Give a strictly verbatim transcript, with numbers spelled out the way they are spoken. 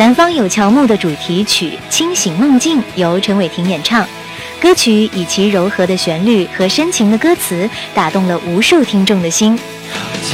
南方有乔木的主题曲《清醒梦境》由陈伟霆演唱，歌曲以其柔和的旋律和深情的歌词打动了无数听众的心。